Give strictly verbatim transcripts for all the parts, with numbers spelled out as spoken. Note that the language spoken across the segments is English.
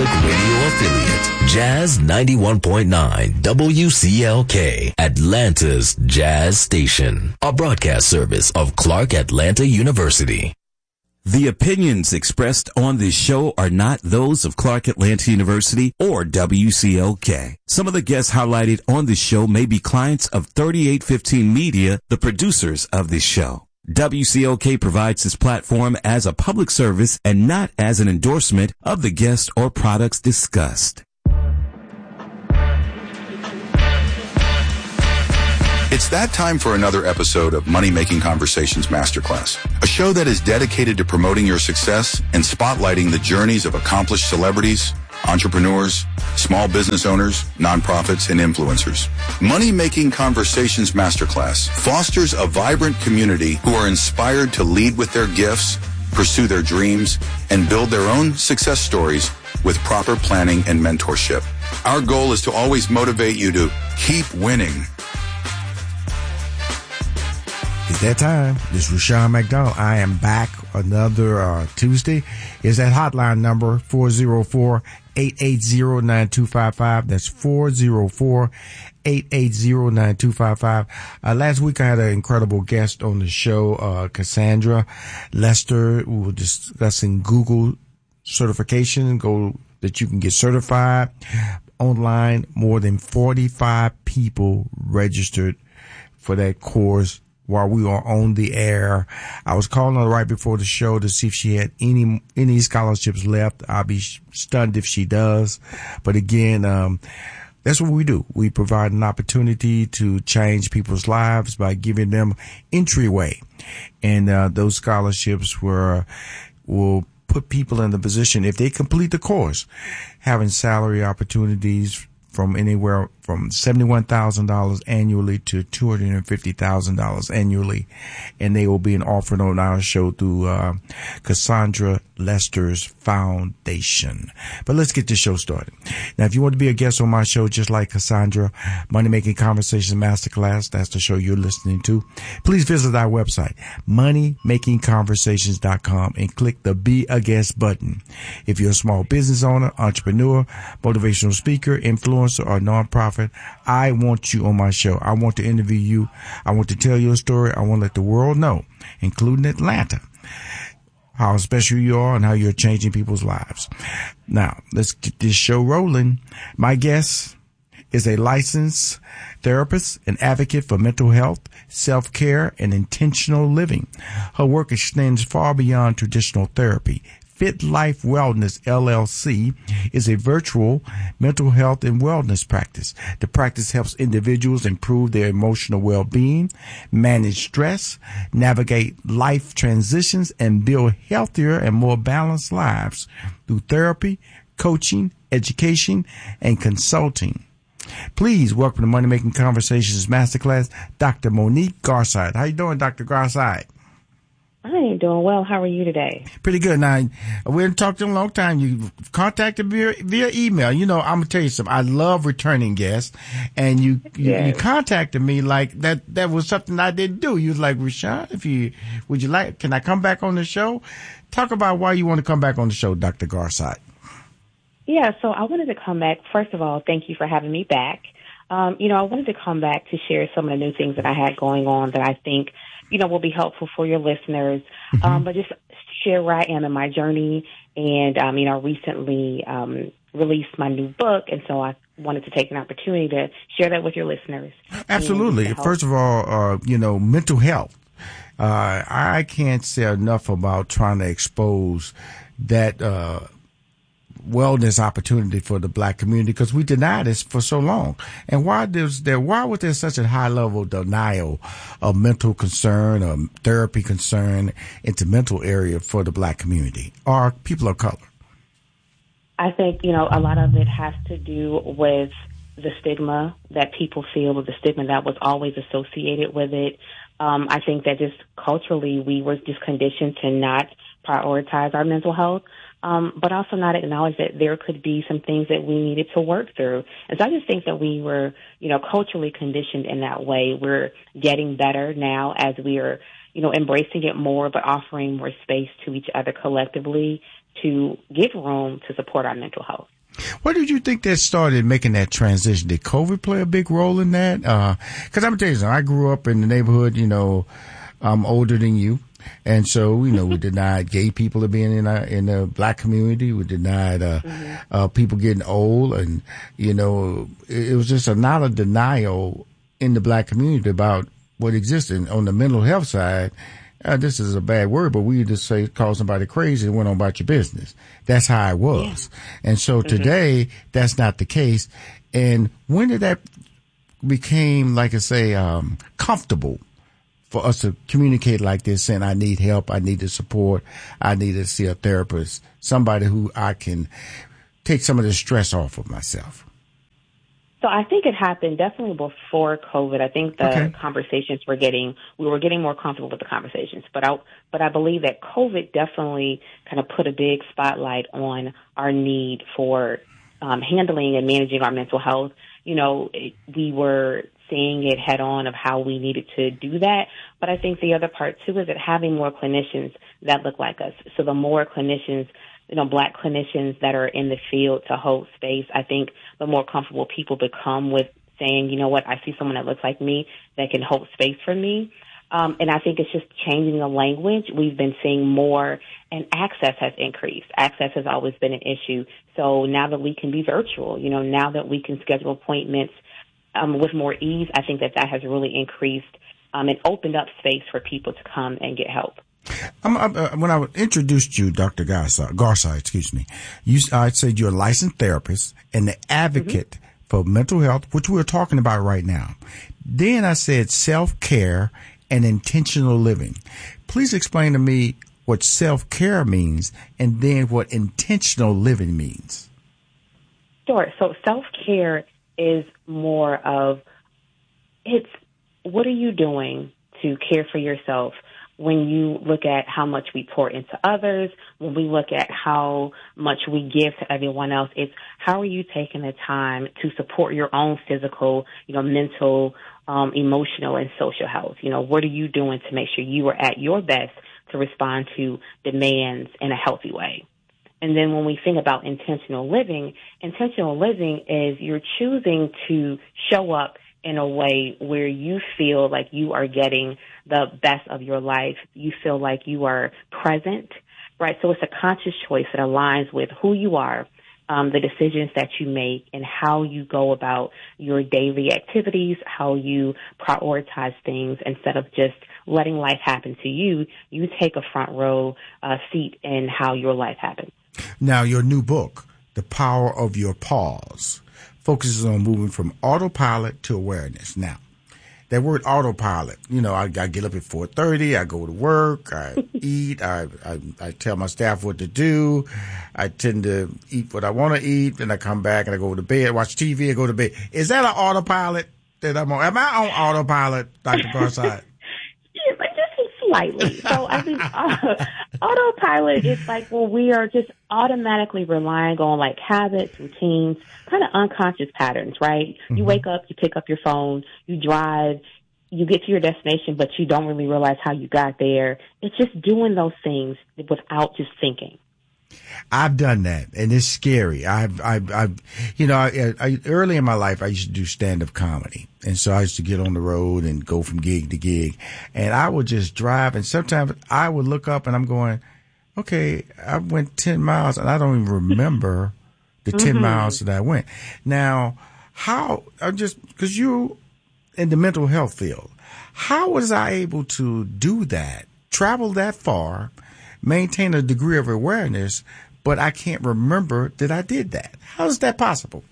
Public Radio affiliate, Jazz ninety-one point nine W C L K, Atlanta's Jazz Station, a broadcast service of Clark Atlanta University. The opinions expressed on this show are not those of Clark Atlanta University or W C L K. Some of the guests highlighted on this show may be clients of thirty-eight fifteen Media, the producers of this show. W C L K provides this platform as a public service and not as an endorsement of the guest or products discussed. It's that time for another episode of Money Making Conversations Masterclass, a show that is dedicated to promoting your success and spotlighting the journeys of accomplished celebrities, entrepreneurs, small business owners, nonprofits, and influencers. Money Making Conversations Masterclass fosters a vibrant community who are inspired to lead with their gifts, pursue their dreams, and build their own success stories with proper planning and mentorship. Our goal is to always motivate you to keep winning. It's that time. This is Rushion McDonald. I am back another uh, Tuesday. Is that hotline number four oh four, eight eight zero, nine two five five. That's four oh four, eight eight zero, nine two five five. Uh, last week I had an incredible guest on the show, uh, Cassandra Lester. We were discussing Google certification, go that you can get certified online. More than forty-five people registered for that course while we were on the air. I was calling her right before the show to see if she had any any scholarships left. I'll be stunned if she does. But again, um, that's what we do. We provide an opportunity to change people's lives by giving them entryway. And uh, those scholarships were will put people in the position, if they complete the course, having salary opportunities from anywhere from seventy-one thousand dollars annually to two hundred fifty thousand dollars annually. And they will be an offer on our show through uh, Cassandra Lester's Foundation. But let's get this show started. Now, if you want to be a guest on my show, just like Cassandra, Money Making Conversations Masterclass, that's the show you're listening to, please visit our website, money making conversations dot com, and click the Be a Guest button. If you're a small business owner, entrepreneur, motivational speaker, influencer, or nonprofit, I want you on my show. I want to interview you. I want to tell your story. I want to let the world know, including Atlanta, how special you are and how you're changing people's lives. Now, let's get this show rolling. My guest is a licensed therapist and advocate for mental health, self-care, and intentional living. Her work extends far beyond traditional therapy. Fit Life Wellness, L L C, is a virtual mental health and wellness practice. The practice helps individuals improve their emotional well-being, manage stress, navigate life transitions, and build healthier and more balanced lives through therapy, coaching, education, and consulting. Please welcome to Money Making Conversations Masterclass, Doctor Monique Garside. How you doing, Doctor Garside? I ain't doing well. How are you today? Pretty good. Now, we haven't talked in a long time. You contacted via, via email. You know, I'm going to tell you something. I love returning guests. And you, you, yes. you contacted me like that, that was something I didn't do. You was like, Rushion, if you, would you like, can I come back on the show? Talk about why you want to come back on the show, Doctor Garside. Yeah, so I wanted to come back. First of all, thank you for having me back. Um, you know, I wanted to come back to share some of the new things that I had going on that I think, you know, will be helpful for your listeners. Mm-hmm. Um, but just share where I am in my journey. And, um, you know, I recently um, released my new book. And so I wanted to take an opportunity to share that with your listeners. Absolutely. First of all, uh, you know, mental health. Uh, I can't say enough about trying to expose that uh wellness opportunity for the black community, because we denied this for so long. And why does there, why was there such a high level of denial of mental concern or therapy concern into mental area for the black community or people of color? I think, you know, a lot of it has to do with the stigma that people feel, with the stigma that was always associated with it. Um, I think that just culturally we were just conditioned to not prioritize our mental health. Um, but also not acknowledge that there could be some things that we needed to work through. And so I just think that we were, you know, culturally conditioned in that way. We're getting better now as we are, you know, embracing it more, but offering more space to each other collectively to give room to support our mental health. What did you think that started making that transition? Did COVID play a big role in that? Uh, cause I'm gonna tell you something. I grew up in the neighborhood, you know, I'm older than you. And so, you know, we denied gay people of being in our, in the black community. We denied, uh, mm-hmm. uh, people getting old. And, you know, it, it was just a lot of denial in the black community about what existed. On the mental health side, uh, this is a bad word, but we just say, call somebody crazy and went on about your business. That's how it was. Yeah. And so today, mm-hmm. that's not the case. And when did that became, like I say, um, comfortable for us to communicate like this, saying, I need help, I need the support, I need to see a therapist, somebody who I can take some of the stress off of myself? So I think it happened definitely before COVID. I think the okay. conversations were getting, we were getting more comfortable with the conversations. But I, but I believe that COVID definitely kind of put a big spotlight on our need for um, handling and managing our mental health. You know, it, we were seeing it head on of how we needed to do that. But I think the other part, too, is that having more clinicians that look like us. So the more clinicians, you know, black clinicians that are in the field to hold space, I think the more comfortable people become with saying, you know what, I see someone that looks like me that can hold space for me. Um, and I think it's just changing the language. We've been seeing more, and access has increased. Access has always been an issue. So now that we can be virtual, you know, now that we can schedule appointments um, with more ease, I think that that has really increased um, and opened up space for people to come and get help. I'm, uh, when I introduced you, Doctor Garside, Garside, excuse me, you I said you're a licensed therapist and the advocate mm-hmm. for mental health, which we're talking about right now. Then I said self-care and intentional living. Please explain to me what self-care means and then what intentional living means. Sure. So self-care is more of, it's what are you doing to care for yourself? When you look at how much we pour into others, when we look at how much we give to everyone else, it's how are you taking the time to support your own physical, you know, mental, um, emotional, and social health? You know, what are you doing to make sure you are at your best to respond to demands in a healthy way? And then when we think about intentional living, intentional living is you're choosing to show up in a way where you feel like you are getting the best of your life. You feel like you are present, right? So it's a conscious choice that aligns with who you are, um, the decisions that you make, and how you go about your daily activities, how you prioritize things instead of just letting life happen to you. You take a front row uh, seat in how your life happens. Now, your new book, The Power of Your Pause, focuses on moving from autopilot to awareness. Now, that word autopilot, you know, I, I get up at four thirty, I go to work, I eat, I, I I tell my staff what to do, I tend to eat what I want to eat, then I come back and I go to bed, watch T V, and go to bed. Is that an autopilot that I'm on? Am I on autopilot, Doctor Garside? Yeah, but just slightly. So I think uh, autopilot is like, well, we are just automatically relying on like habits, routines, kind of unconscious patterns, right? Mm-hmm. You wake up, you pick up your phone, you drive, you get to your destination, but you don't really realize how you got there. It's just doing those things without just thinking. I've done that, and it's scary. I've, I've, I've you know, I, I, early in my life, I used to do stand-up comedy. And so I used to get on the road and go from gig to gig. And I would just drive, and sometimes I would look up and I'm going, okay, I went ten miles, and I don't even remember the ten mm-hmm. miles that I went. Now, how, I just, because you in the mental health field, how was I able to do that, travel that far, maintain a degree of awareness, but I can't remember that I did that? How is that possible?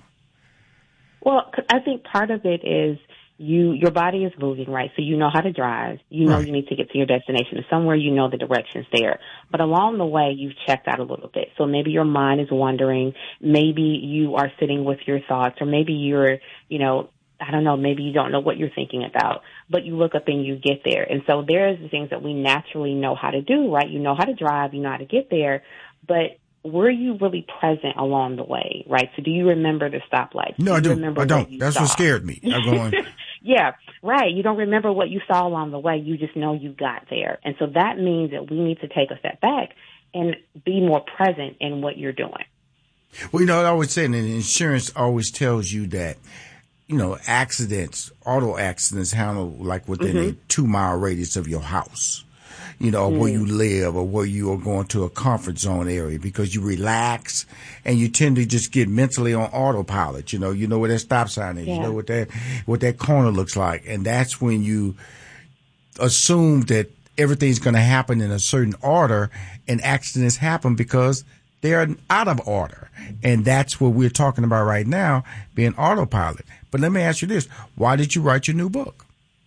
Well, I think part of it is you, your body is moving, right? So you know how to drive. You know right. you need to get to your destination. Somewhere you know the direction's there. But along the way, you've checked out a little bit. So maybe your mind is wandering. Maybe you are sitting with your thoughts, or maybe you're, you know, I don't know, maybe you don't know what you're thinking about, but you look up and you get there. And so there's the things that we naturally know how to do, right? You know how to drive, you know how to get there, but were you really present along the way, right? So do you remember the stoplight? No, do I do. I don't. That's saw? What scared me. I'm going. Yeah, right. You don't remember what you saw along the way. You just know you got there. And so that means that we need to take a step back and be more present in what you're doing. Well, you know, I always say that insurance always tells you that, you know, accidents, auto accidents handle like within mm-hmm. a two mile radius of your house, you know, mm. where you live or where you are going to a comfort zone area, because you relax and you tend to just get mentally on autopilot. You know, you know where that stop sign is, yeah. you know what that, what that corner looks like. And that's when you assume that everything's going to happen in a certain order, and accidents happen because they're out of order. And that's what we're talking about right now, being autopilot. But let me ask you this. Why did you write your new book?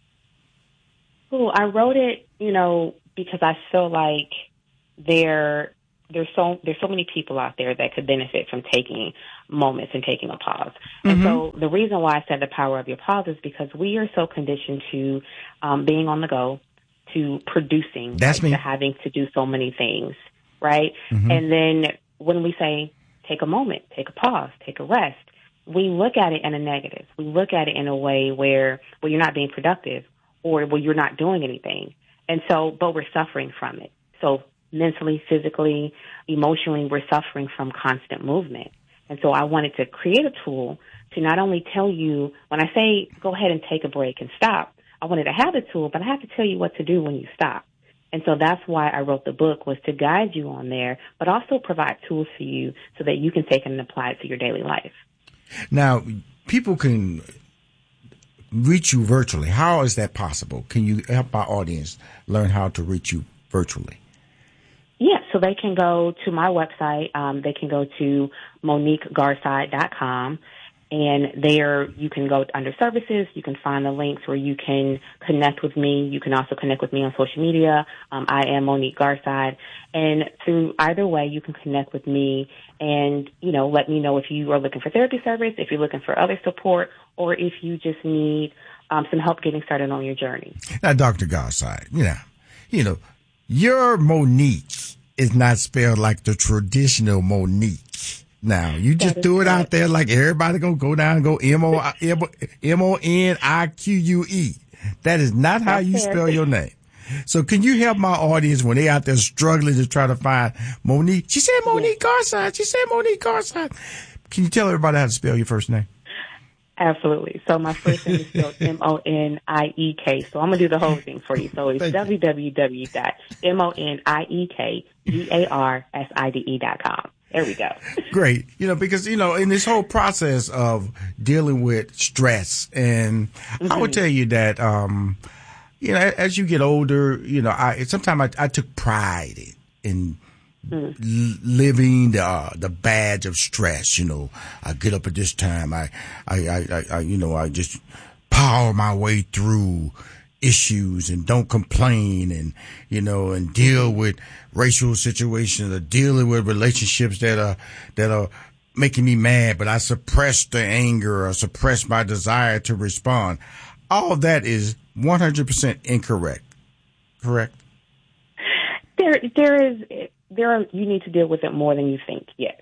Well, I wrote it, you know, because I feel like there there's so there's so many people out there that could benefit from taking moments and taking a pause. Mm-hmm. And so the reason why I said the power of your pause is because we are so conditioned to um, being on the go, to producing, That's right, me. to having to do so many things, right? Mm-hmm. And then when we say take a moment, take a pause, take a rest, we look at it in a negative. We look at it in a way where, where you're not being productive or where you're not doing anything. And so, but we're suffering from it. So mentally, physically, emotionally, we're suffering from constant movement. And so I wanted to create a tool to not only tell you, when I say go ahead and take a break and stop, I wanted to have the tool, but I have to tell you what to do when you stop. And so that's why I wrote the book, was to guide you on there, but also provide tools for you so that you can take it and apply it to your daily life. Now, people can reach you virtually. How is that possible? Can you help our audience learn how to reach you virtually? Yeah, so they can go to my website. Um, they can go to Monique Garside dot com. And there you can go under services. You can find the links where you can connect with me. You can also connect with me on social media. Um, I am Monique Garside. And through either way, you can connect with me and, you know, let me know if you are looking for therapy service, if you're looking for other support, or if you just need um, some help getting started on your journey. Now, Doctor Garside, you know, you know, your Monique is not spelled like the traditional Monique. Now, you just threw it out there like everybody gonna go down and go M O N I Q U E. That is not how you spell your name. So can you help my audience when they out there struggling to try to find Monique? She said Monique Garside. She said Monique Garside. Can you tell everybody how to spell your first name? Absolutely. So my first name is spelled M O N I E K. So I'm going to do the whole thing for you. So it's w w w dot monique G A R S I D E dot com. There we go. Great. You know, because, you know, in this whole process of dealing with stress, and mm-hmm. I would tell you that, um, you know, as you get older, you know, I sometimes I, I took pride in mm. l- living the uh, the badge of stress. You know, I get up at this time. I, I, I, I, you know, I just power my way through issues and don't complain, and, you know, and deal with racial situations or dealing with relationships that are, that are making me mad, but I suppress the anger or suppress my desire to respond. All that is one hundred percent incorrect. Correct? There, there is, there are, you need to deal with it more than you think. Yes.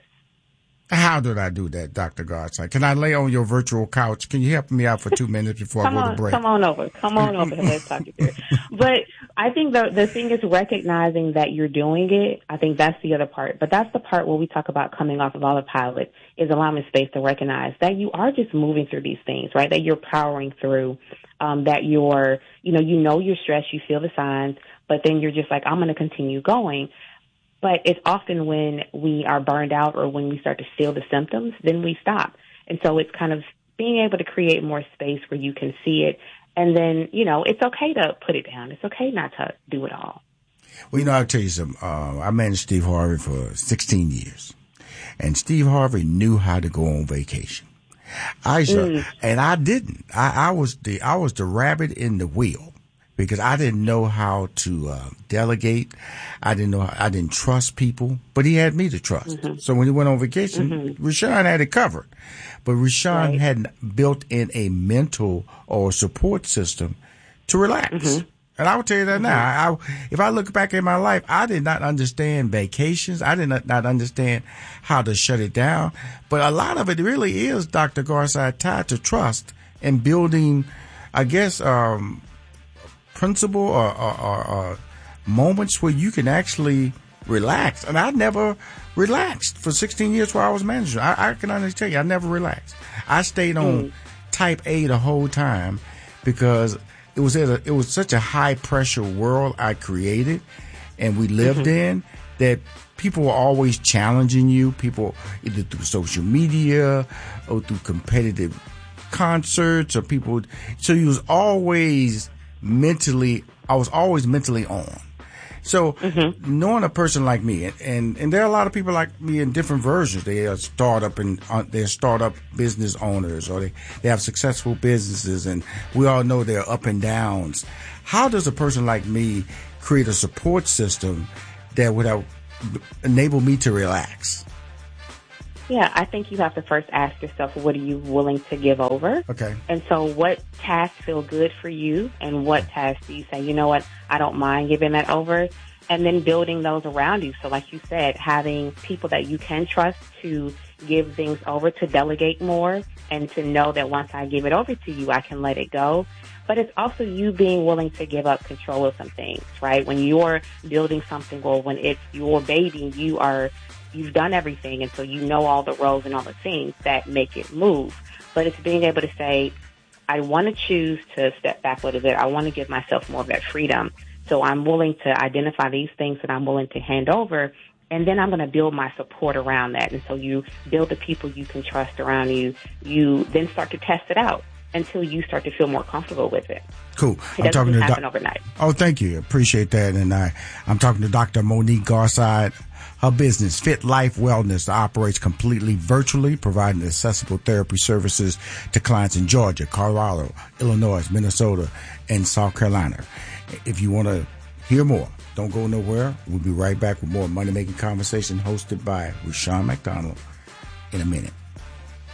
How did I do that, Doctor Garside? Can I lay on your virtual couch? Can you help me out for two minutes before I go on, to break? Come on over. Come on over and let's talk it through. But I think the the thing is recognizing that you're doing it. I think that's the other part. But that's the part where we talk about coming off of autopilot, is allowing space to recognize that you are just moving through these things, right? That you're powering through, um, that you're, you know, you know you're stressed, you feel the signs, but then you're just like, I'm going to continue going. But it's often when we are burned out or when we start to feel the symptoms, then we stop. And so it's kind of being able to create more space where you can see it. And then, you know, it's okay to put it down. It's okay not to do it all. Well, you know, I'll tell you something. Uh, I managed Steve Harvey for sixteen years. And Steve Harvey knew how to go on vacation. I mm. And I didn't. I, I was the I was the rabbit in the wheel, because I didn't know how to uh, delegate. I didn't know. How, I didn't trust people, but he had me to trust. Mm-hmm. So when he went on vacation, mm-hmm. Rushion had it covered, but Rushion right. hadn't built in a mental or support system to relax. Mm-hmm. And I will tell you that mm-hmm. now. I, if I look back at my life, I did not understand vacations. I did not, not understand how to shut it down. But a lot of it really is, Doctor Garside, tied to trust and building, I guess, um, principle or, or, or, or moments where you can actually relax. And I never relaxed for sixteen years while I was manager. I, I can honestly tell you, I never relaxed. I stayed on mm. type A the whole time because it was at a, it was such a high pressure world I created and we lived mm-hmm. in that people were always challenging you. People either through social media or through competitive concerts or people. So you was always mentally, I was always mentally on. So mm-hmm. knowing a person like me, and, and, and there are a lot of people like me in different versions. They are startup and uh, they're startup business owners, or they, they have successful businesses, and we all know their up and downs. How does a person like me create a support system that would have, enable me to relax? Yeah, I think you have to first ask yourself, what are you willing to give over? Okay. And so what tasks feel good for you, and what tasks do you say, you know what, I don't mind giving that over? And then building those around you. So like you said, having people that you can trust to give things over, to delegate more, and to know that once I give it over to you, I can let it go. But it's also you being willing to give up control of some things, right? When you're building something, or when it's your baby, you are, you've done everything, and so you know all the roles and all the things that make it move. But it's being able to say, I want to choose to step back a little bit. I want to give myself more of that freedom. So I'm willing to identify these things that I'm willing to hand over, and then I'm going to build my support around that. And so you build the people you can trust around you. You then start to test it out until you start to feel more comfortable with it. Cool. It I'm talking to happen doc- overnight. Oh, thank you. Appreciate that. And I, I'm talking to Doctor Monique Garside. Her business, Fit Life Wellness, operates completely virtually, providing accessible therapy services to clients in Georgia, Colorado, Illinois, Minnesota, and South Carolina. If you want to hear more, don't go nowhere. We'll be right back with more Money Making Conversation hosted by Rushion McDonald in a minute.